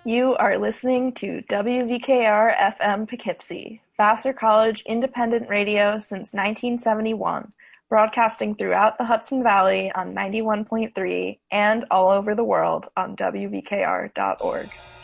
You are listening to WVKR FM Poughkeepsie, Vassar College independent radio since 1971, broadcasting throughout the Hudson Valley on 91.3 and all over the world on WVKR.org.